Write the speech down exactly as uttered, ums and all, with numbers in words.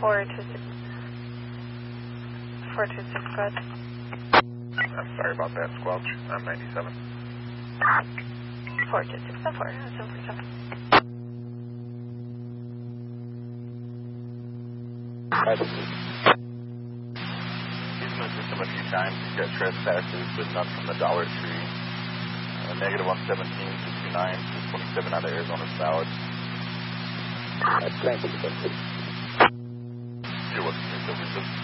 four two six. four two six, go ahead. I'm sorry about that, Squelch. I'm ninety-seven. four two six, four, seven four seven. He's in the system a few times. He's got trespasses, but none from the Dollar Tree. Uh, negative one seventeen, two two nine, two twenty-seven out of Arizona Salad. Thank you. You're welcome, Mister Wilson.